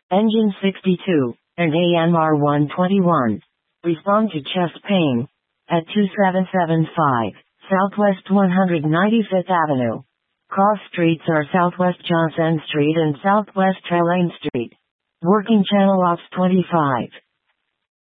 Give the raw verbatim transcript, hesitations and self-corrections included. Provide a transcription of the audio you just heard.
Engine sixty-two, and A M R one twenty-one. Respond to chest pain. At two seven seven five, Southwest one hundred ninety-fifth Avenue. Cross streets are Southwest Johnson Street and Southwest Trelane Street. Working Channel Ops twenty-five.